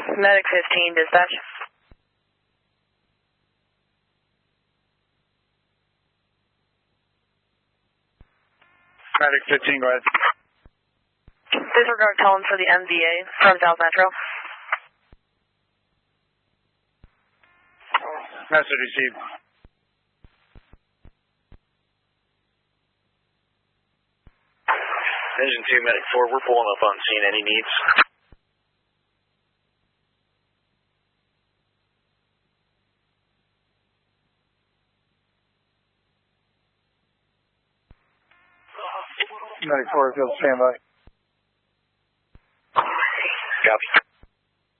Medic 15, dispatch. Medic 15, go ahead. Disregard tone for the MVA from South Metro. Message received. Engine 2, Medic 4, we're pulling up on scene. Any needs? Medic 4, field standby. Copy.